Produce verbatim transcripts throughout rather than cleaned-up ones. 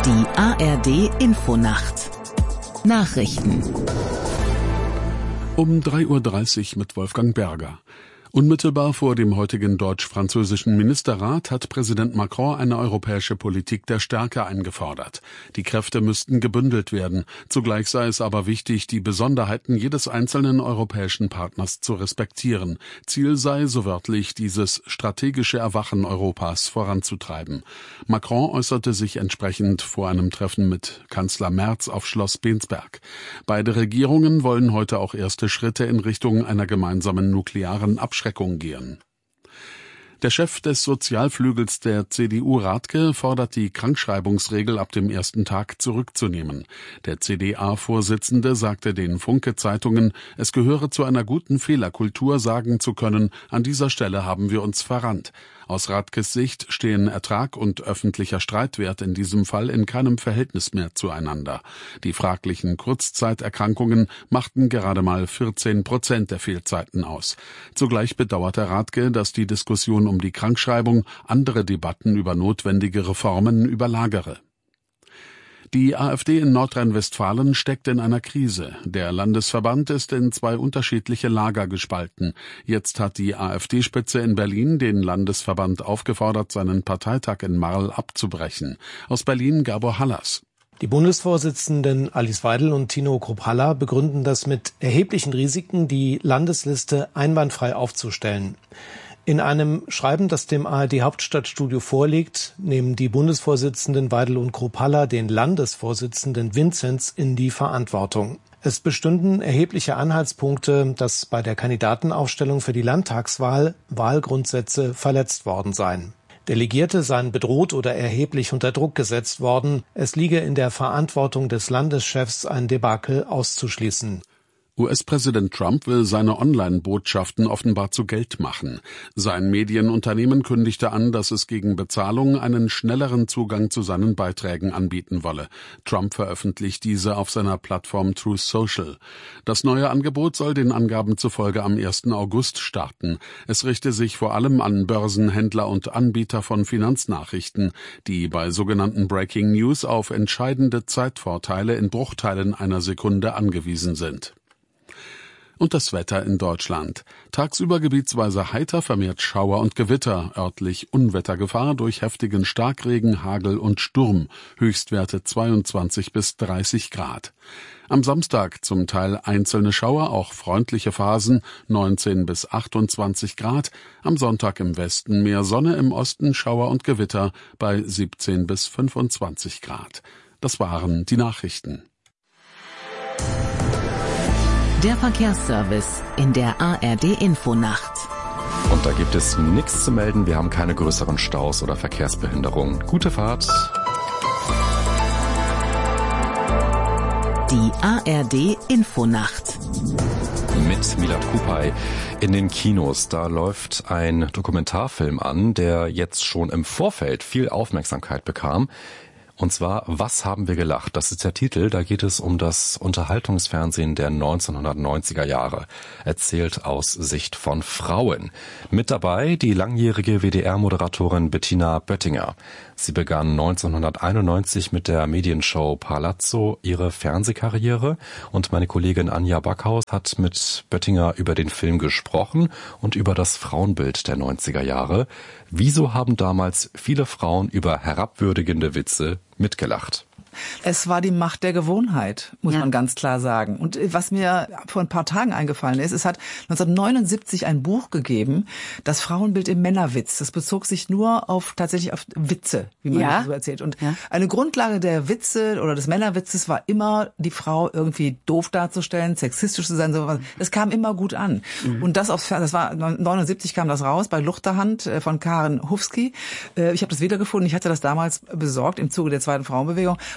Die A R D-Infonacht. Nachrichten. Um drei Uhr dreißig mit Wolfgang Berger. Unmittelbar vor dem heutigen deutsch-französischen Ministerrat hat Präsident Macron eine europäische Politik der Stärke eingefordert. Die Kräfte müssten gebündelt werden. Zugleich sei es aber wichtig, die Besonderheiten jedes einzelnen europäischen Partners zu respektieren. Ziel sei, so wörtlich, dieses strategische Erwachen Europas voranzutreiben. Macron äußerte sich entsprechend vor einem Treffen mit Kanzler Merz auf Schloss Bensberg. Beide Regierungen wollen heute auch erste Schritte in Richtung einer gemeinsamen nuklearen Abschreckung gehen. Der Chef des Sozialflügels der C D U, Radke, fordert die Krankschreibungsregel ab dem ersten Tag zurückzunehmen. Der C D A-Vorsitzende sagte den Funke-Zeitungen, es gehöre zu einer guten Fehlerkultur, sagen zu können, an dieser Stelle haben wir uns verrannt. Aus Radkes Sicht stehen Ertrag und öffentlicher Streitwert in diesem Fall in keinem Verhältnis mehr zueinander. Die fraglichen Kurzzeiterkrankungen machten gerade mal vierzehn Prozent der Fehlzeiten aus. Zugleich bedauerte Radke, dass die Diskussion um die Krankschreibung andere Debatten über notwendige Reformen überlagere. Die AfD in Nordrhein-Westfalen steckt in einer Krise. Der Landesverband ist in zwei unterschiedliche Lager gespalten. Jetzt hat die AfD-Spitze in Berlin den Landesverband aufgefordert, seinen Parteitag in Marl abzubrechen. Aus Berlin Gabor Hallas. Die Bundesvorsitzenden Alice Weidel und Tino Krupp-Haller begründen das mit erheblichen Risiken, die Landesliste einwandfrei aufzustellen. In einem Schreiben, das dem A R D-Hauptstadtstudio vorliegt, nehmen die Bundesvorsitzenden Weidel und Krupp-Haller den Landesvorsitzenden Vinzenz in die Verantwortung. Es bestünden erhebliche Anhaltspunkte, dass bei der Kandidatenaufstellung für die Landtagswahl Wahlgrundsätze verletzt worden seien. Delegierte seien bedroht oder erheblich unter Druck gesetzt worden. Es liege in der Verantwortung des Landeschefs, ein Debakel auszuschließen. U S-Präsident Trump will seine Online-Botschaften offenbar zu Geld machen. Sein Medienunternehmen kündigte an, dass es gegen Bezahlung einen schnelleren Zugang zu seinen Beiträgen anbieten wolle. Trump veröffentlicht diese auf seiner Plattform Truth Social. Das neue Angebot soll den Angaben zufolge am ersten August starten. Es richte sich vor allem an Börsenhändler und Anbieter von Finanznachrichten, die bei sogenannten Breaking News auf entscheidende Zeitvorteile in Bruchteilen einer Sekunde angewiesen sind. Und das Wetter in Deutschland. Tagsüber gebietsweise heiter, vermehrt Schauer und Gewitter, örtlich Unwettergefahr durch heftigen Starkregen, Hagel und Sturm, Höchstwerte zweiundzwanzig bis dreißig Grad. Am Samstag zum Teil einzelne Schauer, auch freundliche Phasen, neunzehn bis achtundzwanzig Grad. Am Sonntag im Westen mehr Sonne, im Osten Schauer und Gewitter bei siebzehn bis fünfundzwanzig Grad. Das waren die Nachrichten. Der Verkehrsservice in der A R D-Infonacht. Und da gibt es nichts zu melden. Wir haben keine größeren Staus oder Verkehrsbehinderungen. Gute Fahrt. Die A R D-Infonacht. Mit Milad Kupay in den Kinos. Da läuft ein Dokumentarfilm an, der jetzt schon im Vorfeld viel Aufmerksamkeit bekam. Und zwar, was haben wir gelacht? Das ist der Titel. Da geht es um das Unterhaltungsfernsehen der neunzehnhundertneunziger Jahre. Erzählt aus Sicht von Frauen. Mit dabei die langjährige W D R-Moderatorin Bettina Böttinger. Sie begann neunzehnhunderteinundneunzig mit der Medienshow Palazzo ihre Fernsehkarriere. Und meine Kollegin Anja Backhaus hat mit Böttinger über den Film gesprochen und über das Frauenbild der neunziger Jahre. Wieso haben damals viele Frauen über herabwürdigende Witze mitgelacht? Es war die Macht der Gewohnheit, muss ja. man ganz klar sagen. Und was mir vor ein paar Tagen eingefallen ist, es hat neunzehnhundertneunundsiebzig ein Buch gegeben, das Frauenbild im Männerwitz. Das bezog sich nur auf tatsächlich auf Witze, wie man ja. das so erzählt. Und ja. eine Grundlage der Witze oder des Männerwitzes war immer, die Frau irgendwie doof darzustellen, sexistisch zu sein, sowas. Das kam immer gut an. Mhm. Und das auf, das war neunundsiebzig kam das raus bei Luchterhand von Karen Hufsky. Ich habe das wiedergefunden. Ich hatte das damals besorgt im Zuge der zweiten Frauenbewegung.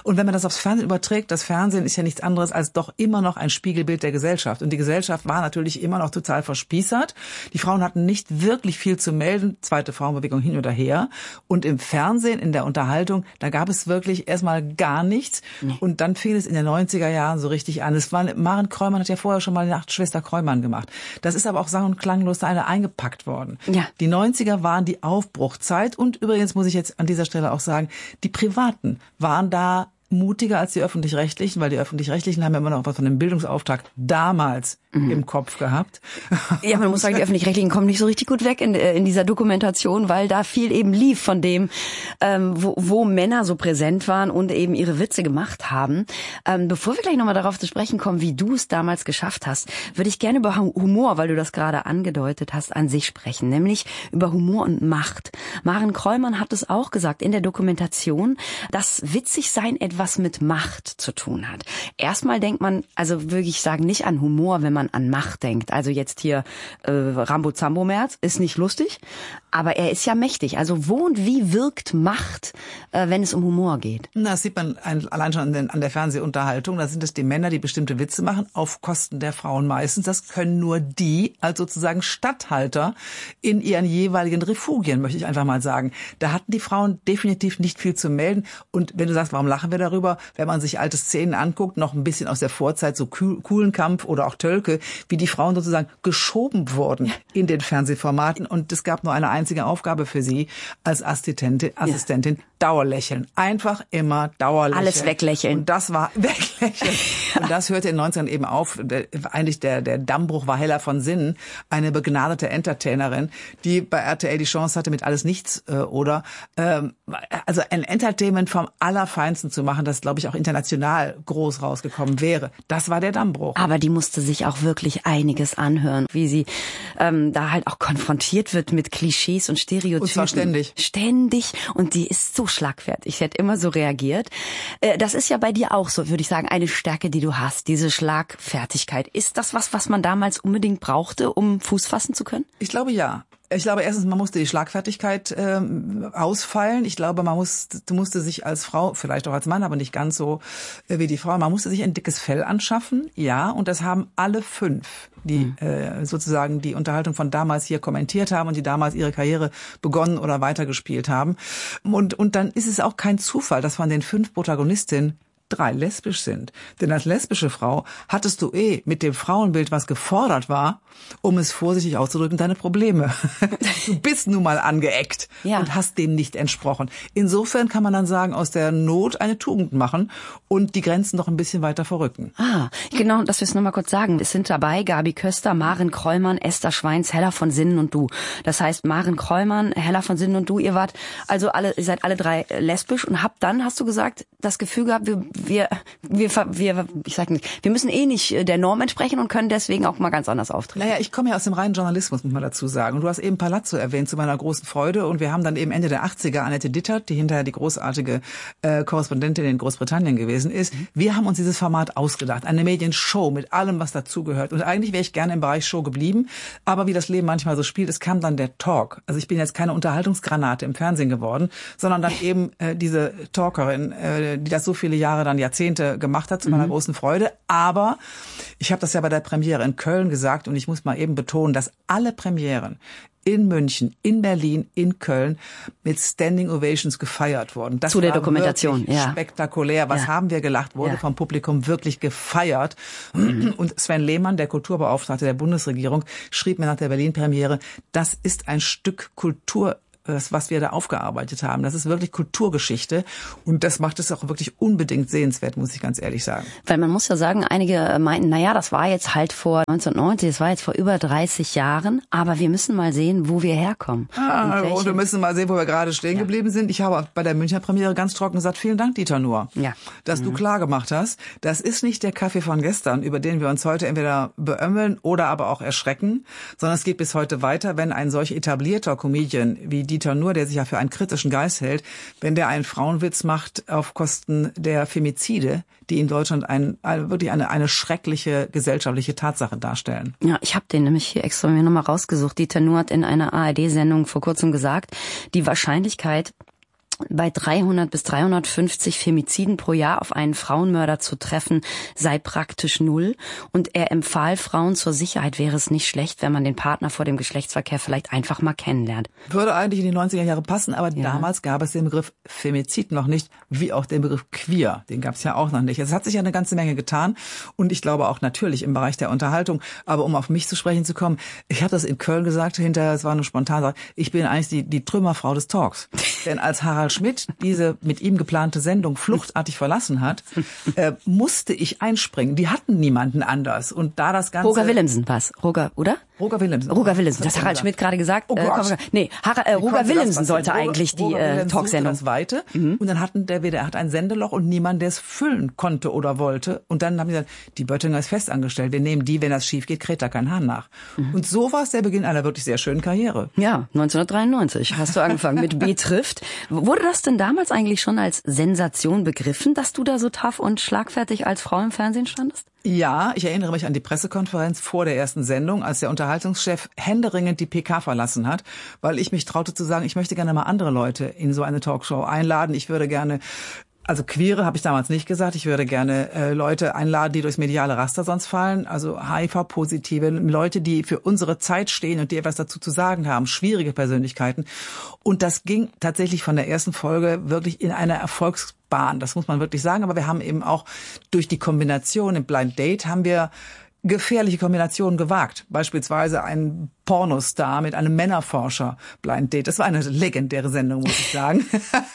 Und wenn man das aufs Fernsehen überträgt, das Fernsehen ist ja nichts anderes als doch immer noch ein Spiegelbild der Gesellschaft. Und die Gesellschaft war natürlich immer noch total verspießert. Die Frauen hatten nicht wirklich viel zu melden, zweite Frauenbewegung hin oder her. Und im Fernsehen, in der Unterhaltung, da gab es wirklich erstmal gar nichts. Nee. Und dann fing es in den neunziger Jahren so richtig an. Es war, Maren Kräumann hat ja vorher schon mal die Nachtschwester Kräumann gemacht. Das ist aber auch sang- und klanglos da eine eingepackt worden. Ja. Die neunziger waren die Aufbruchzeit. Und übrigens muss ich jetzt an dieser Stelle auch sagen, die Privaten waren da mutiger als die Öffentlich-Rechtlichen, weil die Öffentlich-Rechtlichen haben ja immer noch was von dem Bildungsauftrag damals mhm. im Kopf gehabt. Ja, man muss sagen, die Öffentlich-Rechtlichen kommen nicht so richtig gut weg in, in dieser Dokumentation, weil da viel eben lief von dem, ähm, wo, wo Männer so präsent waren und eben ihre Witze gemacht haben. Ähm, bevor wir gleich nochmal darauf zu sprechen kommen, wie du es damals geschafft hast, würde ich gerne über Humor, weil du das gerade angedeutet hast, an sich sprechen, nämlich über Humor und Macht. Maren Kräumann hat es auch gesagt in der Dokumentation, dass Witzigsein etwas mit Macht zu tun hat. Erstmal denkt man, also würde ich sagen, nicht an Humor, wenn man an Macht denkt. Also jetzt hier äh, Rambo-Zambo-Merz ist nicht lustig, aber er ist ja mächtig. Also wo und wie wirkt Macht, äh, wenn es um Humor geht? Na, das sieht man ein, allein schon an, den, an der Fernsehunterhaltung. Da sind es die Männer, die bestimmte Witze machen, auf Kosten der Frauen meistens. Das können nur die, als sozusagen Statthalter in ihren jeweiligen Refugien, möchte ich einfach mal sagen. Da hatten die Frauen definitiv nicht viel zu melden. Und wenn du sagst, warum lachen wir darüber, wenn man sich alte Szenen anguckt, noch ein bisschen aus der Vorzeit, so Kuhlenkampf oder auch Tölke, wie die Frauen sozusagen geschoben wurden in den Fernsehformaten. Und es gab nur eine einzige Aufgabe für sie als Assistentin, Assistentin, ja. Dauerlächeln. Einfach immer Dauerlächeln. Alles weglächeln. Und das war weglächeln. Und das hörte in den neunzigern eben auf. Der, eigentlich der, der Dammbruch war Hella von Sinnen, eine begnadete Entertainerin, die bei R T L die Chance hatte, mit Alles Nichts äh, oder ähm, also ein Entertainment vom Allerfeinsten zu machen, das, glaube ich, auch international groß rausgekommen wäre. Das war der Dammbruch. Aber die musste sich auch wirklich einiges anhören, wie sie ähm, da halt auch konfrontiert wird mit Klischees und Stereotypen. Und zwar ständig. Ständig. Und die ist so schlagfertig. Sie hat immer so reagiert. Äh, das ist ja bei dir auch so, würde ich sagen, eine Stärke, die du hast, diese Schlagfertigkeit. Ist das was, was man damals unbedingt brauchte, um Fuß fassen zu können? Ich glaube, ja. Ich glaube, erstens, man musste die Schlagfertigkeit ähm, ausfeilen. Ich glaube, man musste, musste sich als Frau, vielleicht auch als Mann, aber nicht ganz so äh, wie die Frau, man musste sich ein dickes Fell anschaffen. Ja, und das haben alle fünf, die mhm. äh, sozusagen die Unterhaltung von damals hier kommentiert haben und die damals ihre Karriere begonnen oder weitergespielt haben. Und, und dann ist es auch kein Zufall, dass von den fünf Protagonistinnen drei lesbisch sind. Denn als lesbische Frau hattest du eh mit dem Frauenbild, was gefordert war, um es vorsichtig auszudrücken, deine Probleme. Du bist nun mal angeeckt ja. und hast dem nicht entsprochen. Insofern kann man dann sagen, aus der Not eine Tugend machen und die Grenzen noch ein bisschen weiter verrücken. Ah, genau, dass wir es nochmal kurz sagen. Es sind dabei Gabi Köster, Maren Kräumann, Esther Schweins, Hella von Sinnen und du. Das heißt, Maren Kräumann, Hella von Sinnen und du, ihr wart also alle, ihr seid alle drei lesbisch und habt dann, hast du gesagt, das Gefühl gehabt, wir Wir, wir, wir, ich sag nicht, wir müssen eh nicht der Norm entsprechen und können deswegen auch mal ganz anders auftreten. Naja, ich komme ja aus dem reinen Journalismus, muss man dazu sagen. Und du hast eben Palazzo erwähnt, zu meiner großen Freude. Und wir haben dann eben Ende der achtziger Annette Dittert, die hinterher die großartige äh, Korrespondentin in Großbritannien gewesen ist. Wir haben uns dieses Format ausgedacht. Eine Medienshow mit allem, was dazugehört. Und eigentlich wäre ich gerne im Bereich Show geblieben. Aber wie das Leben manchmal so spielt, es kam dann der Talk. Also ich bin jetzt keine Unterhaltungsgranate im Fernsehen geworden, sondern dann eben äh, diese Talkerin, äh, die das so viele Jahre dann Jahrzehnte gemacht hat, zu meiner mhm. großen Freude. Aber ich habe das ja bei der Premiere in Köln gesagt und ich muss mal eben betonen, dass alle Premieren in München, in Berlin, in Köln mit Standing Ovations gefeiert wurden. Das Zu der war Dokumentation, wirklich ja. spektakulär. Was ja. haben wir gelacht, wurde ja. vom Publikum wirklich gefeiert. Mhm. Und Sven Lehmann, der Kulturbeauftragte der Bundesregierung, schrieb mir nach der Berlin-Premiere, das ist ein Stück Kultur, das, was wir da aufgearbeitet haben. Das ist wirklich Kulturgeschichte und das macht es auch wirklich unbedingt sehenswert, muss ich ganz ehrlich sagen. Weil man muss ja sagen, einige meinten, na ja, das war jetzt halt vor neunzehnhundertneunzig, das war jetzt vor über dreißig Jahren, aber wir müssen mal sehen, wo wir herkommen. Ah, und, und wir müssen mal sehen, wo wir gerade stehen ja. geblieben sind. Ich habe bei der Münchner Premiere ganz trocken gesagt, vielen Dank, Dieter Nuhr, ja. dass mhm. du klar gemacht hast, das ist nicht der Kaffee von gestern, über den wir uns heute entweder beömmeln oder aber auch erschrecken, sondern es geht bis heute weiter, wenn ein solch etablierter Comedian wie Dieter Nuhr, der sich ja für einen kritischen Geist hält, wenn der einen Frauenwitz macht auf Kosten der Femizide, die in Deutschland ein, ein, wirklich eine, eine schreckliche gesellschaftliche Tatsache darstellen. Ja, ich habe den nämlich hier extra mir nochmal rausgesucht. Dieter Nuhr hat in einer A R D-Sendung vor kurzem gesagt, die Wahrscheinlichkeit, bei dreihundert bis dreihundertfünfzig Femiziden pro Jahr auf einen Frauenmörder zu treffen, sei praktisch null. Und er empfahl Frauen, zur Sicherheit wäre es nicht schlecht, wenn man den Partner vor dem Geschlechtsverkehr vielleicht einfach mal kennenlernt. Würde eigentlich in die neunziger Jahre passen, aber Ja. damals gab es den Begriff Femizid noch nicht, wie auch den Begriff Queer. Den gab es ja auch noch nicht. Es hat sich ja eine ganze Menge getan und ich glaube auch natürlich im Bereich der Unterhaltung. Aber um auf mich zu sprechen zu kommen, ich habe das in Köln gesagt, hinterher, es war eine spontane, ich bin eigentlich die, die Trümmerfrau des Talks. Denn als Harald Schmidt diese mit ihm geplante Sendung fluchtartig verlassen hat, äh, musste ich einspringen. Die hatten niemanden anders. Und da das Ganze... Roger Willemsen war's. Roger, oder? Roger Willemsen. Roger Willemsen. Das hat Harald Schmidt gerade gesagt. Oh Äh, Gott. komm, nee, Harald, äh, Wie Roger konnte das Willemsen passieren? sollte Roger- eigentlich die Roger äh, Willemsen Talksendung. suchte das Weite. Mhm. Und dann hatten der wieder, er hat ein Sendeloch und niemand, der es füllen konnte oder wollte. Und dann haben die gesagt, die Böttinger ist festangestellt. Wir nehmen die, wenn das schief geht, kräht da kein Hahn nach. Mhm. Und so war es der Beginn einer wirklich sehr schönen Karriere. Ja, neunzehnhundertdreiundneunzig hast du angefangen mit B trifft. Wurde das denn damals eigentlich schon als Sensation begriffen, dass du da so tough und schlagfertig als Frau im Fernsehen standest? Ja, ich erinnere mich an die Pressekonferenz vor der ersten Sendung, als der Unterhaltungschef händeringend die P K verlassen hat, weil ich mich traute zu sagen, ich möchte gerne mal andere Leute in so eine Talkshow einladen. Ich würde gerne... Also Queere habe ich damals nicht gesagt. Ich würde gerne äh, Leute einladen, die durchs mediale Raster sonst fallen. Also H I V-Positive, Leute, die für unsere Zeit stehen und die etwas dazu zu sagen haben. Schwierige Persönlichkeiten. Und das ging tatsächlich von der ersten Folge wirklich in eine Erfolgsbahn. Das muss man wirklich sagen. Aber wir haben eben auch durch die Kombination im Blind Date haben wir gefährliche Kombinationen gewagt. Beispielsweise ein Pornostar mit einem Männerforscher, Blind Date. Das war eine legendäre Sendung, muss ich sagen.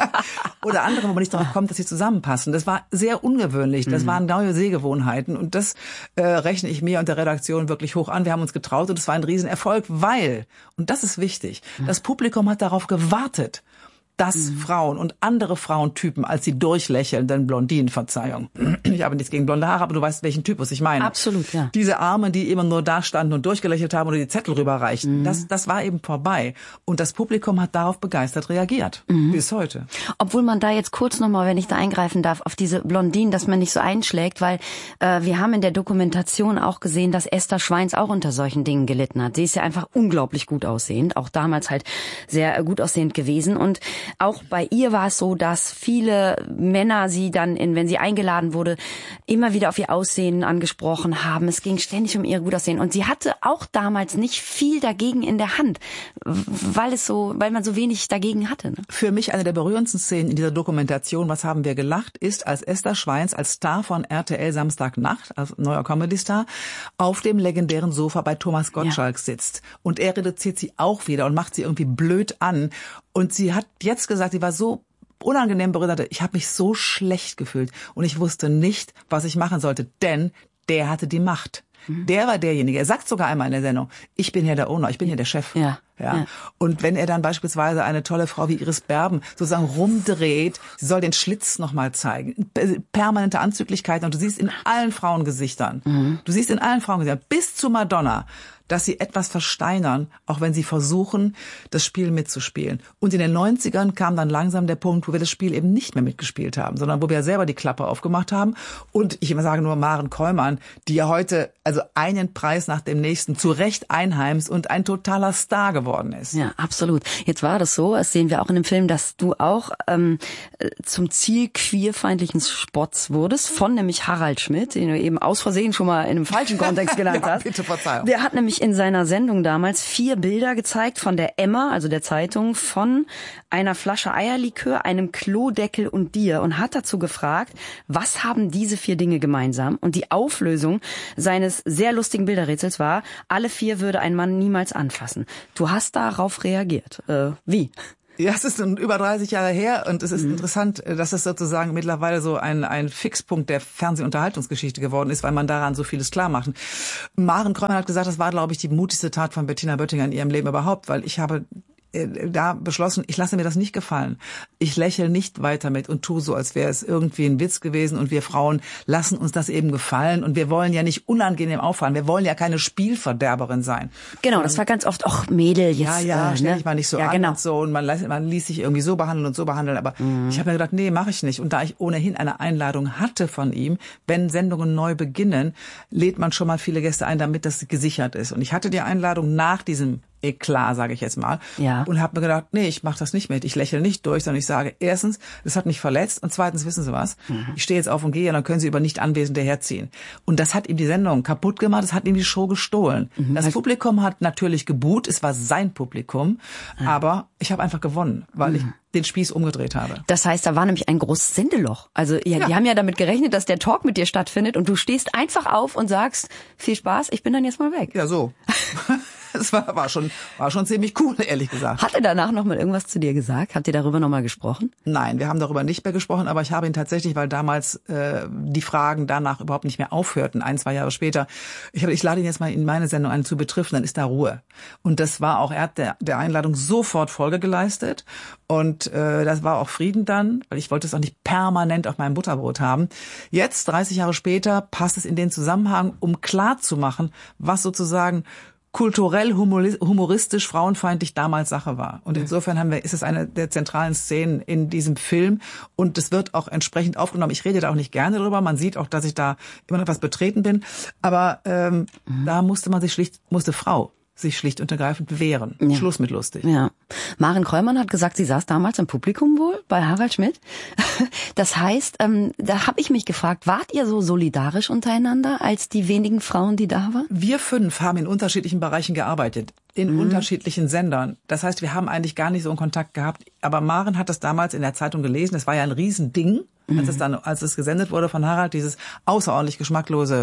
Oder andere, wo man nicht darauf kommt, dass sie zusammenpassen. Das war sehr ungewöhnlich. Das waren neue Sehgewohnheiten. Und das äh, rechne ich mir und der Redaktion wirklich hoch an. Wir haben uns getraut und es war ein Riesenerfolg, weil, und das ist wichtig, das Publikum hat darauf gewartet, dass mhm. Frauen und andere Frauentypen als die durchlächelnden Blondinen, Verzeihung. Ich habe nichts gegen blonde Haare, aber du weißt, welchen Typus ich meine. Absolut, ja. Diese Armen, die immer nur da standen und durchgelächelt haben oder die Zettel rüberreichten, mhm. das, das war eben vorbei. Und das Publikum hat darauf begeistert reagiert. Mhm. Bis heute. Obwohl man da jetzt kurz nochmal, wenn ich da eingreifen darf, auf diese Blondinen, dass man nicht so einschlägt, weil äh, wir haben in der Dokumentation auch gesehen, dass Esther Schweins auch unter solchen Dingen gelitten hat. Sie ist ja einfach unglaublich gut aussehend, auch damals halt sehr gut aussehend gewesen. Und auch bei ihr war es so, dass viele Männer sie dann, in, wenn sie eingeladen wurde, immer wieder auf ihr Aussehen angesprochen haben. Es ging ständig um ihr Gutaussehen. Und sie hatte auch damals nicht viel dagegen in der Hand, weil es so, weil man so wenig dagegen hatte. Ne? Für mich eine der berührendsten Szenen in dieser Dokumentation, was haben wir gelacht, ist, als Esther Schweins als Star von R T L Samstagnacht, als neuer Comedy-Star, auf dem legendären Sofa bei Thomas Gottschalk ja. sitzt. Und er reduziert sie auch wieder und macht sie irgendwie blöd an. Und sie hat jetzt gesagt, sie war so unangenehm berührt, ich habe mich so schlecht gefühlt und ich wusste nicht, was ich machen sollte, denn der hatte die Macht. Mhm. Der war derjenige. Er sagt sogar einmal in der Sendung, ich bin hier der Owner, ich bin hier der Chef. Ja. Ja. ja. Und wenn er dann beispielsweise eine tolle Frau wie Iris Berben sozusagen rumdreht, sie soll den Schlitz nochmal zeigen, permanente Anzüglichkeiten und du siehst in allen Frauengesichtern, mhm. du siehst in allen Frauengesichtern, bis zu Madonna, dass sie etwas versteinern, auch wenn sie versuchen, das Spiel mitzuspielen. Und in den neunzigern kam dann langsam der Punkt, wo wir das Spiel eben nicht mehr mitgespielt haben, sondern wo wir selber die Klappe aufgemacht haben. Und ich immer sage nur Maren Keumann, die ja heute also einen Preis nach dem nächsten zu Recht einheimst und ein totaler Star geworden ist. Ja, absolut. Jetzt war das so, das sehen wir auch in dem Film, dass du auch ähm, zum Ziel queerfeindlichen Spots wurdest, von nämlich Harald Schmidt, den du eben aus Versehen schon mal in einem falschen Kontext genannt ja, hast. Bitte Verzeihung. Der hat nämlich in seiner Sendung damals vier Bilder gezeigt von der Emma, also der Zeitung, von einer Flasche Eierlikör, einem Klodeckel und dir und hat dazu gefragt, was haben diese vier Dinge gemeinsam? Und die Auflösung seines sehr lustigen Bilderrätsels war, alle vier würde ein Mann niemals anfassen. Du hast darauf reagiert. Äh, wie? Ja, es ist über dreißig Jahre her und es ist mhm. interessant, dass es sozusagen mittlerweile so ein, ein Fixpunkt der Fernsehunterhaltungsgeschichte geworden ist, weil man daran so vieles klar macht. Maren Keumann hat gesagt, das war, glaube ich, die mutigste Tat von Bettina Böttinger in ihrem Leben überhaupt, weil ich habe da beschlossen, ich lasse mir das nicht gefallen. Ich lächle nicht weiter mit und tue so, als wäre es irgendwie ein Witz gewesen und wir Frauen lassen uns das eben gefallen und wir wollen ja nicht unangenehm auffallen. Wir wollen ja keine Spielverderberin sein. Genau, das war ganz oft, ach Mädel, jetzt. Ja, ja, äh, stell ne? dich mal nicht so ja, an genau. und so und man, man ließ sich irgendwie so behandeln und so behandeln, aber mhm. ich habe mir gedacht, nee, mache ich nicht. Und da ich ohnehin eine Einladung hatte von ihm, wenn Sendungen neu beginnen, lädt man schon mal viele Gäste ein, damit das gesichert ist. Und ich hatte die Einladung nach diesem Eklat, sage ich jetzt mal. Ja. Und habe mir gedacht, nee, ich mache das nicht mit. Ich lächle nicht durch, sondern ich sage, erstens, das hat mich verletzt und zweitens, wissen Sie was, mhm. ich stehe jetzt auf und gehe und dann können Sie über Nicht-Anwesende herziehen. Und das hat ihm die Sendung kaputt gemacht, das hat ihm die Show gestohlen. Mhm. Das Publikum hat natürlich gebuht, es war sein Publikum, mhm. aber ich habe einfach gewonnen, weil mhm. ich den Spieß umgedreht habe. Das heißt, da war nämlich ein großes Sendeloch. Also ja, ja. die haben ja damit gerechnet, dass der Talk mit dir stattfindet und du stehst einfach auf und sagst, viel Spaß, ich bin dann jetzt mal weg. Ja, so. Das war, war schon, war schon ziemlich cool, ehrlich gesagt. Hat er danach noch mal irgendwas zu dir gesagt? Habt ihr darüber noch mal gesprochen? Nein, wir haben darüber nicht mehr gesprochen, aber ich habe ihn tatsächlich, weil damals äh, die Fragen danach überhaupt nicht mehr aufhörten, ein, zwei Jahre später, ich, habe, ich lade ihn jetzt mal in meine Sendung ein zu betreffen, dann ist da Ruhe. Und das war auch, er hat der, der Einladung sofort Folge geleistet und äh, das war auch Frieden dann, weil ich wollte es auch nicht permanent auf meinem Butterbrot haben. Jetzt, dreißig Jahre später, passt es in den Zusammenhang, um klarzumachen, was sozusagen kulturell, humoristisch, frauenfeindlich damals Sache war. Und insofern haben wir, ist es eine der zentralen Szenen in diesem Film und es wird auch entsprechend aufgenommen. Ich rede da auch nicht gerne drüber. Man sieht auch, dass ich da immer noch was betreten bin. Aber ähm, mhm. da musste man sich schlicht, musste Frau sich schlicht und ergreifend wehren. Ja. Schluss mit lustig. Ja. Maren Kreumann hat gesagt, sie saß damals im Publikum wohl bei Harald Schmidt. Das heißt, ähm, da habe ich mich gefragt, wart ihr so solidarisch untereinander als die wenigen Frauen, die da waren? Wir fünf haben in unterschiedlichen Bereichen gearbeitet, in mhm. unterschiedlichen Sendern. Das heißt, wir haben eigentlich gar nicht so einen Kontakt gehabt. Aber Maren hat das damals in der Zeitung gelesen. Das war ja ein Riesending. Als es dann, als es gesendet wurde von Harald, dieses außerordentlich geschmacklose,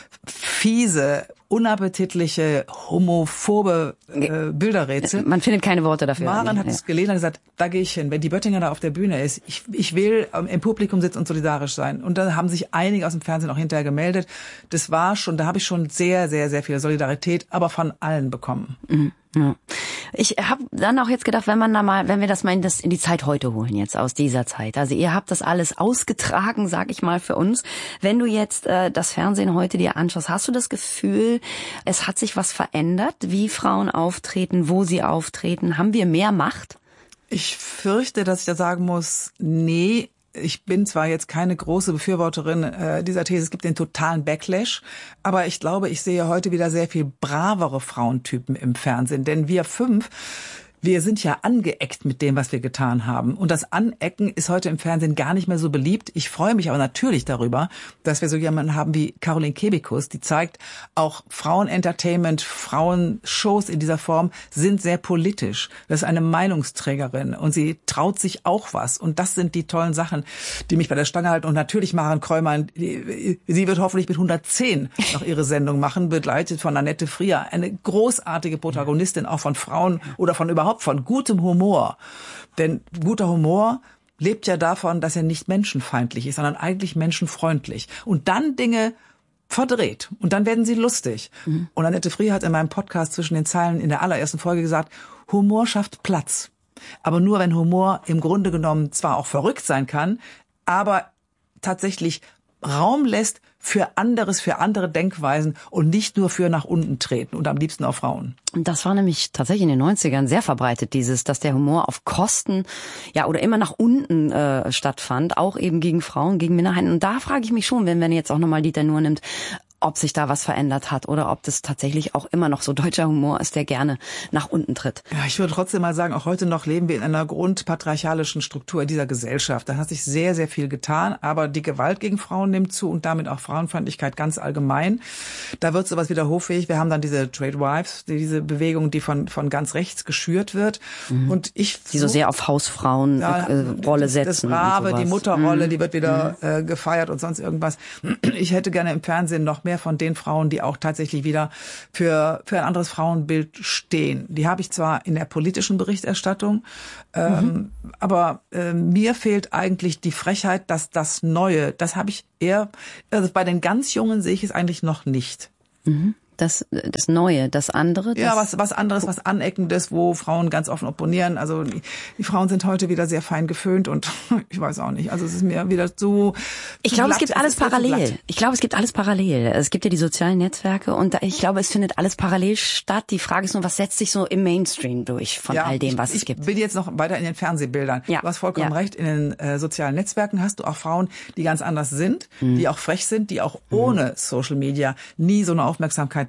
fiese, unappetitliche, homophobe äh, Bilderrätsel. Man findet keine Worte dafür. Maren hat ja. es gelesen und gesagt, da gehe ich hin. Wenn die Böttinger da auf der Bühne ist, ich, ich will ähm, im Publikum sitzen und solidarisch sein. Und da haben sich einige aus dem Fernsehen auch hinterher gemeldet. Das war schon, da habe ich schon sehr, sehr, sehr viel Solidarität, aber von allen bekommen. Mhm. Ja. Ich habe dann auch jetzt gedacht, wenn man da mal, wenn wir das mal in, das, in die Zeit heute holen jetzt aus dieser Zeit. Also ihr habt das alles ausgetragen, sag ich mal, für uns. Wenn du jetzt äh, das Fernsehen heute dir anschaust, hast du das Gefühl, es hat sich was verändert, wie Frauen auftreten, wo sie auftreten? Haben wir mehr Macht? Ich fürchte, dass ich da sagen muss, nee. Ich bin zwar jetzt keine große Befürworterin äh, dieser These, es gibt den totalen Backlash, aber ich glaube, ich sehe heute wieder sehr viel bravere Frauentypen im Fernsehen, denn wir fünf, wir sind ja angeeckt mit dem, was wir getan haben. Und das Anecken ist heute im Fernsehen gar nicht mehr so beliebt. Ich freue mich aber natürlich darüber, dass wir so jemanden haben wie Caroline Kebekus, die zeigt, auch Frauenentertainment, Frauenshows in dieser Form sind sehr politisch. Das ist eine Meinungsträgerin und sie traut sich auch was. Und das sind die tollen Sachen, die mich bei der Stange halten. Und natürlich Maren Kreumann, sie wird hoffentlich mit hundertzehn noch ihre Sendung machen, begleitet von Annette Frier, eine großartige Protagonistin auch von Frauen oder von überhaupt von gutem Humor. Denn guter Humor lebt ja davon, dass er nicht menschenfeindlich ist, sondern eigentlich menschenfreundlich. Und dann Dinge verdreht. Und dann werden sie lustig. Mhm. Und Annette Frier hat in meinem Podcast zwischen den Zeilen in der allerersten Folge gesagt, Humor schafft Platz. Aber nur wenn Humor im Grunde genommen zwar auch verrückt sein kann, aber tatsächlich Raum lässt für anderes, für andere Denkweisen und nicht nur für nach unten treten und am liebsten auf Frauen. Und das war nämlich tatsächlich in den neunzigern sehr verbreitet, dieses, dass der Humor auf Kosten, ja, oder immer nach unten äh, stattfand, auch eben gegen Frauen, gegen Minderheiten. Und da frage ich mich schon, wenn man jetzt auch nochmal Dieter Nuhr nimmt, ob sich da was verändert hat oder ob das tatsächlich auch immer noch so deutscher Humor ist, der gerne nach unten tritt. Ja, ich würde trotzdem mal sagen, auch heute noch leben wir in einer grundpatriarchalischen Struktur dieser Gesellschaft. Da hat sich sehr, sehr viel getan, aber die Gewalt gegen Frauen nimmt zu und damit auch Frauenfeindlichkeit ganz allgemein. Da wird sowas wieder hoffähig. Wir haben dann diese Trade Wives, diese Bewegung, die von von ganz rechts geschürt wird. Mhm. Und ich die so sehr auf Hausfrauen ja, äh, Rolle setzen. Das Brave, die Mutterrolle, mhm. die wird wieder mhm. äh, gefeiert und sonst irgendwas. Ich hätte gerne im Fernsehen noch mehr von den Frauen, die auch tatsächlich wieder für für ein anderes Frauenbild stehen. Die habe ich zwar in der politischen Berichterstattung, ähm, mhm. aber äh, mir fehlt eigentlich die Frechheit, dass das Neue, das habe ich eher, also bei den ganz Jungen sehe ich es eigentlich noch nicht. Mhm. Das, das Neue, das andere? Das ja, was, was anderes, was Aneckendes, wo Frauen ganz offen opponieren. Also die, die Frauen sind heute wieder sehr fein geföhnt und ich weiß auch nicht. Also es ist mir wieder so. Ich glaube, es gibt alles parallel. Ich glaube, es gibt alles parallel. Es gibt ja die sozialen Netzwerke und ich glaube, es findet alles parallel statt. Die Frage ist nur, was setzt sich so im Mainstream durch von ja, all dem, was ich, es gibt? Ich bin jetzt noch weiter in den Fernsehbildern. Ja. Du hast vollkommen ja. recht. In den äh, sozialen Netzwerken hast du auch Frauen, die ganz anders sind, mhm. die auch frech sind, die auch ohne mhm. Social Media nie so eine Aufmerksamkeit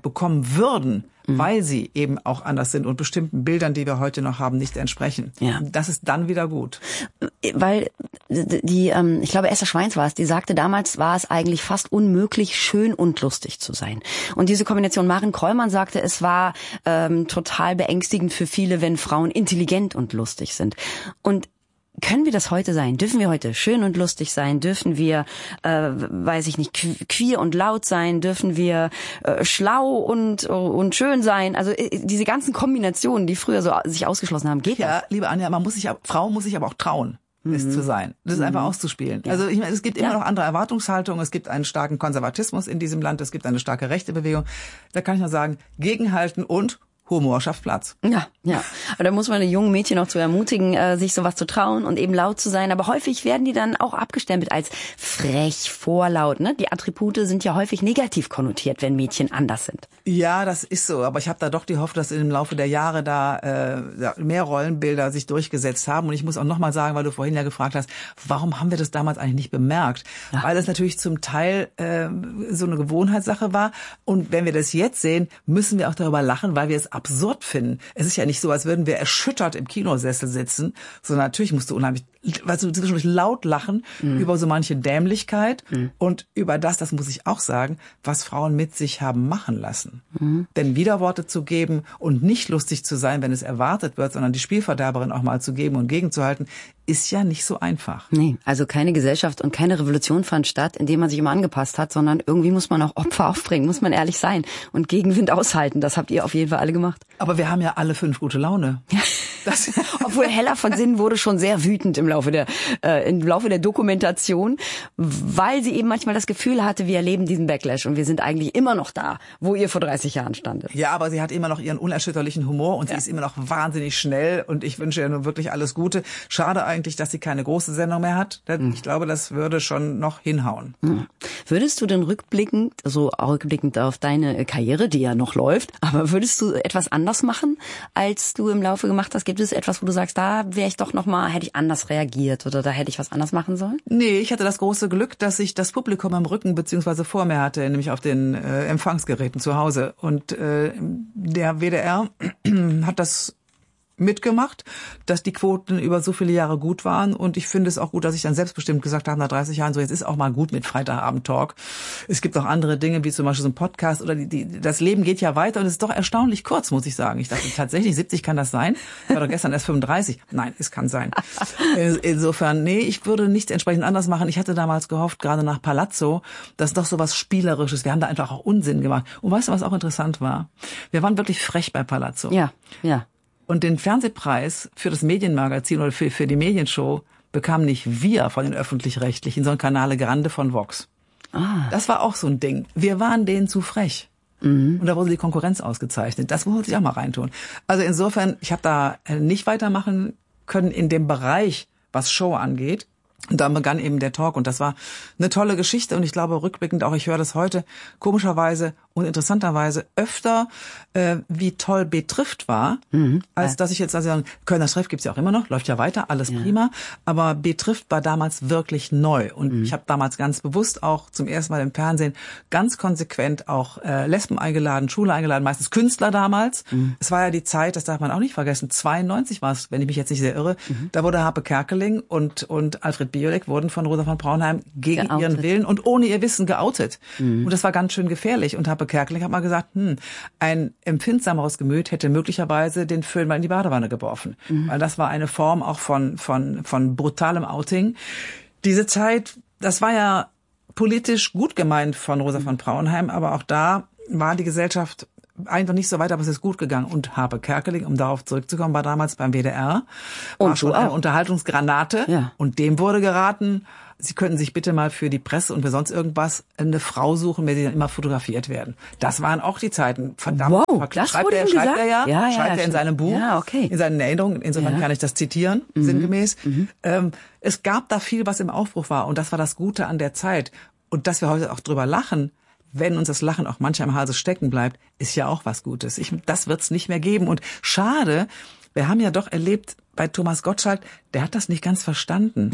Aufmerksamkeit bekommen würden, mhm. weil sie eben auch anders sind und bestimmten Bildern, die wir heute noch haben, nicht entsprechen. Ja. Das ist dann wieder gut. Weil die, ähm, ich glaube, Esther Schweins war es, die sagte, damals war es eigentlich fast unmöglich, schön und lustig zu sein. Und diese Kombination, Maren Krollmann sagte, es war ähm, total beängstigend für viele, wenn Frauen intelligent und lustig sind. Und können wir das heute sein? Dürfen wir heute schön und lustig sein? Dürfen wir, äh, weiß ich nicht, queer und laut sein? Dürfen wir äh, schlau und und schön sein? Also äh, diese ganzen Kombinationen, die früher so sich ausgeschlossen haben, geht ja, das? Liebe Anja, man muss sich, Frau muss sich aber auch trauen, mhm. es zu sein. Das ist mhm. einfach auszuspielen. Ja. Also ich meine, es gibt immer ja. noch andere Erwartungshaltungen. Es gibt einen starken Konservatismus in diesem Land. Es gibt eine starke rechte Bewegung. Da kann ich nur sagen, gegenhalten und Humor schafft Platz. Ja, ja. Aber da muss man die jungen Mädchen auch zu ermutigen, äh, sich sowas zu trauen und eben laut zu sein. Aber häufig werden die dann auch abgestempelt als frech, vorlaut. Ne? Die Attribute sind ja häufig negativ konnotiert, wenn Mädchen anders sind. Ja, das ist so. Aber ich habe da doch die Hoffnung, dass im Laufe der Jahre da äh, mehr Rollenbilder sich durchgesetzt haben. Und ich muss auch nochmal sagen, weil du vorhin ja gefragt hast, warum haben wir das damals eigentlich nicht bemerkt? Ja. Weil das natürlich zum Teil äh, so eine Gewohnheitssache war. Und wenn wir das jetzt sehen, müssen wir auch darüber lachen, weil wir es absurd finden. Es ist ja nicht so, als würden wir erschüttert im Kinosessel sitzen, sondern natürlich musst du unheimlich, weißt du, zwischendurch laut lachen mhm. über so manche Dämlichkeit mhm. und über das, das muss ich auch sagen, was Frauen mit sich haben machen lassen. Mhm. Denn Widerworte zu geben und nicht lustig zu sein, wenn es erwartet wird, sondern die Spielverderberin auch mal zu geben und gegenzuhalten, ist ja nicht so einfach. Nee, also keine Gesellschaft und keine Revolution fand statt, indem man sich immer angepasst hat, sondern irgendwie muss man auch Opfer aufbringen, muss man ehrlich sein und Gegenwind aushalten. Das habt ihr auf jeden Fall alle gemacht. Aber wir haben ja alle fünf gute Laune. Das, obwohl Hella von Sinnen wurde schon sehr wütend im Laufe der äh, im Laufe der Dokumentation, weil sie eben manchmal das Gefühl hatte, wir erleben diesen Backlash und wir sind eigentlich immer noch da, wo ihr vor dreißig Jahren standet. Ja, aber sie hat immer noch ihren unerschütterlichen Humor und ja. sie ist immer noch wahnsinnig schnell und ich wünsche ihr nur wirklich alles Gute. Schade eigentlich, dass sie keine große Sendung mehr hat, denn mhm. ich glaube, das würde schon noch hinhauen. Mhm. Würdest du denn rückblickend, also rückblickend auf deine Karriere, die ja noch läuft, aber würdest du etwas anders machen, als du im Laufe gemacht hast? Gibt es etwas, wo du sagst, da wäre ich doch noch mal, hätte ich anders reagiert oder da hätte ich was anders machen sollen? Nee, ich hatte das große Glück, dass ich das Publikum am Rücken beziehungsweise vor mir hatte, nämlich auf den äh, Empfangsgeräten zu Hause. Und äh, der W D R hat das mitgemacht, dass die Quoten über so viele Jahre gut waren und ich finde es auch gut, dass ich dann selbstbestimmt gesagt habe, nach dreißig Jahren, so jetzt ist auch mal gut mit Freitagabend-Talk. Es gibt auch andere Dinge, wie zum Beispiel so ein Podcast oder die, die, das Leben geht ja weiter und es ist doch erstaunlich kurz, muss ich sagen. Ich dachte tatsächlich, siebzig kann das sein? Ich war doch gestern erst fünfunddreißig. Nein, es kann sein. Insofern, nee, ich würde nichts entsprechend anders machen. Ich hatte damals gehofft, gerade nach Palazzo, das ist doch so was Spielerisches. Wir haben da einfach auch Unsinn gemacht. Und weißt du, was auch interessant war? Wir waren wirklich frech bei Palazzo. Ja, ja. Und den Fernsehpreis für das Medienmagazin oder für, für die Medienshow bekamen nicht wir von den Öffentlich-Rechtlichen, sondern Canale Grande von Vox. Ah. Das war auch so ein Ding. Wir waren denen zu frech. Mhm. Und da wurde die Konkurrenz ausgezeichnet. Das wollte ich auch mal reintun. Also insofern, ich habe da nicht weitermachen können in dem Bereich, was Show angeht. Und dann begann eben der Talk und das war eine tolle Geschichte und ich glaube rückblickend auch, ich höre das heute komischerweise und interessanterweise öfter, äh, wie toll B-Trifft war, mhm. als dass ich jetzt also sagen, Kölner Treff gibt's ja auch immer noch, läuft ja weiter, alles ja. prima, aber B-Trifft war damals wirklich neu und mhm. ich habe damals ganz bewusst auch zum ersten Mal im Fernsehen ganz konsequent auch äh, Lesben eingeladen, Schule eingeladen, meistens Künstler damals. Mhm. Es war ja die Zeit, das darf man auch nicht vergessen, zweiundneunzig war es, wenn ich mich jetzt nicht sehr irre, mhm. da wurde Harpe Kerkeling und und Alfred Biolek wurden von Rosa von Braunheim gegen geoutet. Ihren Willen und ohne ihr Wissen geoutet. Mhm. Und das war ganz schön gefährlich. Und Harpe Kerkeling hat mal gesagt, hm, ein empfindsameres Gemüt hätte möglicherweise den Föhn mal in die Badewanne geworfen. Mhm. Weil das war eine Form auch von, von, von brutalem Outing. Diese Zeit, das war ja politisch gut gemeint von Rosa von Braunheim, aber auch da war die Gesellschaft einfach nicht so weit, aber es ist gut gegangen. Und Harpe Kerkeling, um darauf zurückzukommen, war damals beim W D R. War und schon eine Unterhaltungsgranate. Ja. Und dem wurde geraten, Sie könnten sich bitte mal für die Presse und für sonst irgendwas eine Frau suchen, mit der sie dann immer fotografiert werden. Das waren auch die Zeiten. Verdammt. Wow, das schreibt wurde er, ihm schreibt gesagt? er ja, ja, ja schreibt ja, er in seinem Buch, ja, okay. in seinen Erinnerungen. Insofern ja. kann ich das zitieren, mhm. sinngemäß. Mhm. Ähm, es gab da viel, was im Aufbruch war. Und das war das Gute an der Zeit. Und dass wir heute auch drüber lachen, wenn uns das Lachen auch manchmal im Halse stecken bleibt, ist ja auch was Gutes. Ich, das wird's nicht mehr geben. Und schade, wir haben ja doch erlebt bei Thomas Gottschalk, der hat das nicht ganz verstanden.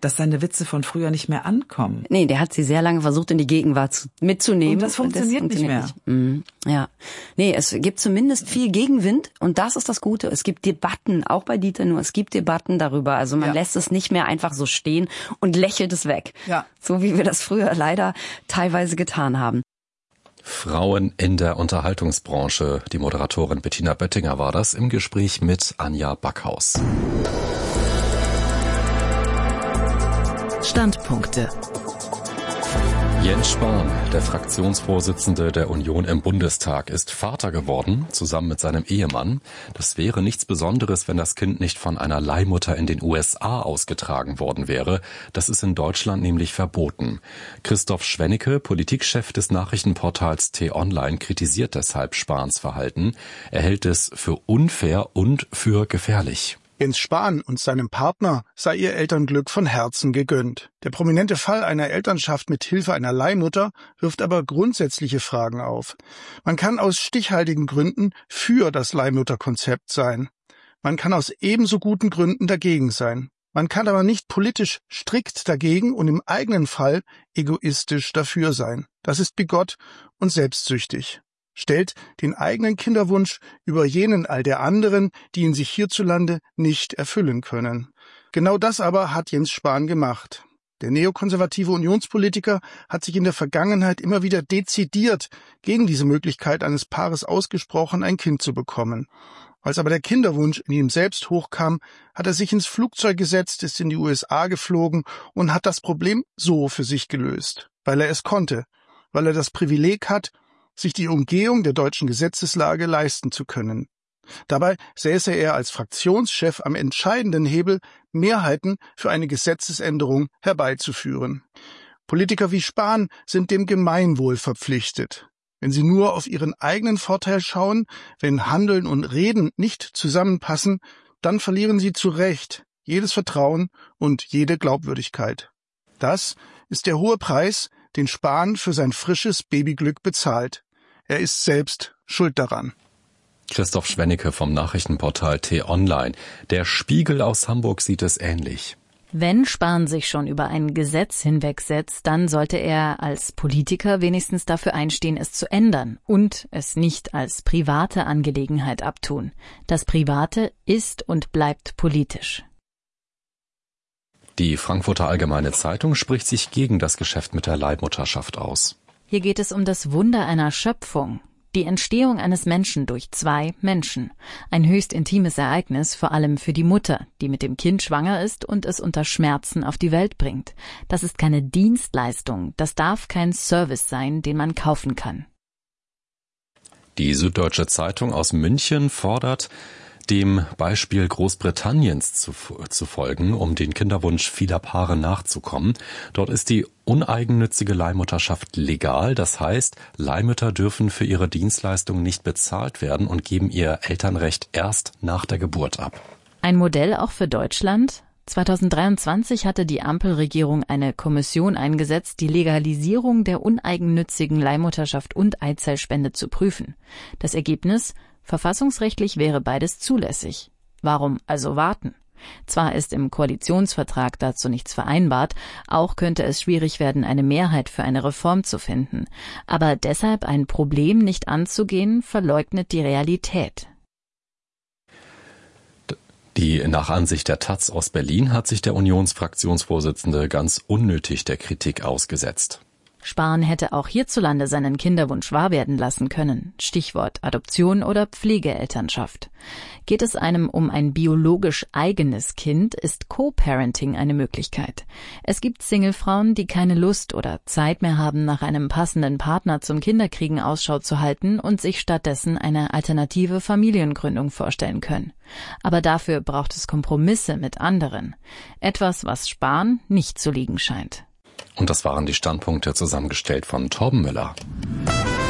dass seine Witze von früher nicht mehr ankommen. Nee, der hat sie sehr lange versucht, in die Gegenwart zu, mitzunehmen. Und das funktioniert, das funktioniert nicht mehr. Nicht. Mhm. Ja. Nee, es gibt zumindest viel Gegenwind und das ist das Gute. Es gibt Debatten, auch bei Dieter Nuhr, es gibt Debatten darüber. Also man ja. lässt es nicht mehr einfach so stehen und lächelt es weg. Ja. So wie wir das früher leider teilweise getan haben. Frauen in der Unterhaltungsbranche. Die Moderatorin Bettina Böttinger war das im Gespräch mit Anja Backhaus. Standpunkte. Jens Spahn, der Fraktionsvorsitzende der Union im Bundestag, ist Vater geworden, zusammen mit seinem Ehemann. Das wäre nichts Besonderes, wenn das Kind nicht von einer Leihmutter in den U S A ausgetragen worden wäre. Das ist in Deutschland nämlich verboten. Christoph Schwennecke, Politikchef des Nachrichtenportals T-Online, kritisiert deshalb Spahns Verhalten. Er hält es für unfair und für gefährlich. Jens Spahn und seinem Partner sei ihr Elternglück von Herzen gegönnt. Der prominente Fall einer Elternschaft mit Hilfe einer Leihmutter wirft aber grundsätzliche Fragen auf. Man kann aus stichhaltigen Gründen für das Leihmutterkonzept sein. Man kann aus ebenso guten Gründen dagegen sein. Man kann aber nicht politisch strikt dagegen und im eigenen Fall egoistisch dafür sein. Das ist bigott und selbstsüchtig. Stellt den eigenen Kinderwunsch über jenen all der anderen, die ihn sich hierzulande nicht erfüllen können. Genau das aber hat Jens Spahn gemacht. Der neokonservative Unionspolitiker hat sich in der Vergangenheit immer wieder dezidiert gegen diese Möglichkeit eines Paares ausgesprochen, ein Kind zu bekommen. Als aber der Kinderwunsch in ihm selbst hochkam, hat er sich ins Flugzeug gesetzt, ist in die U S A geflogen und hat das Problem so für sich gelöst, weil er es konnte, weil er das Privileg hat, sich die Umgehung der deutschen Gesetzeslage leisten zu können. Dabei säße er als Fraktionschef am entscheidenden Hebel, Mehrheiten für eine Gesetzesänderung herbeizuführen. Politiker wie Spahn sind dem Gemeinwohl verpflichtet. Wenn sie nur auf ihren eigenen Vorteil schauen, wenn Handeln und Reden nicht zusammenpassen, dann verlieren sie zu Recht jedes Vertrauen und jede Glaubwürdigkeit. Das ist der hohe Preis, den Spahn für sein frisches Babyglück bezahlt. Er ist selbst schuld daran. Christoph Schwennecke vom Nachrichtenportal T-Online. Der Spiegel aus Hamburg sieht es ähnlich. Wenn Spahn sich schon über ein Gesetz hinwegsetzt, dann sollte er als Politiker wenigstens dafür einstehen, es zu ändern und es nicht als private Angelegenheit abtun. Das Private ist und bleibt politisch. Die Frankfurter Allgemeine Zeitung spricht sich gegen das Geschäft mit der Leihmutterschaft aus. Hier geht es um das Wunder einer Schöpfung. Die Entstehung eines Menschen durch zwei Menschen. Ein höchst intimes Ereignis, vor allem für die Mutter, die mit dem Kind schwanger ist und es unter Schmerzen auf die Welt bringt. Das ist keine Dienstleistung, das darf kein Service sein, den man kaufen kann. Die Süddeutsche Zeitung aus München fordert, dem Beispiel Großbritanniens zu, zu folgen, um den Kinderwunsch vieler Paare nachzukommen. Dort ist die uneigennützige Leihmutterschaft legal. Das heißt, Leihmütter dürfen für ihre Dienstleistung nicht bezahlt werden und geben ihr Elternrecht erst nach der Geburt ab. Ein Modell auch für Deutschland? zweitausenddreiundzwanzig hatte die Ampelregierung eine Kommission eingesetzt, die Legalisierung der uneigennützigen Leihmutterschaft und Eizellspende zu prüfen. Das Ergebnis: verfassungsrechtlich wäre beides zulässig. Warum also warten? Zwar ist im Koalitionsvertrag dazu nichts vereinbart, auch könnte es schwierig werden, eine Mehrheit für eine Reform zu finden. Aber deshalb ein Problem nicht anzugehen, verleugnet die Realität. Die nach Ansicht der Taz aus Berlin hat sich der Unionsfraktionsvorsitzende ganz unnötig der Kritik ausgesetzt. Spahn hätte auch hierzulande seinen Kinderwunsch wahr werden lassen können. Stichwort Adoption oder Pflegeelternschaft. Geht es einem um ein biologisch eigenes Kind, ist Co-Parenting eine Möglichkeit. Es gibt Singlefrauen, die keine Lust oder Zeit mehr haben, nach einem passenden Partner zum Kinderkriegen Ausschau zu halten und sich stattdessen eine alternative Familiengründung vorstellen können. Aber dafür braucht es Kompromisse mit anderen. Etwas, was Spahn nicht zu liegen scheint. Und das waren die Standpunkte, zusammengestellt von Torben Müller.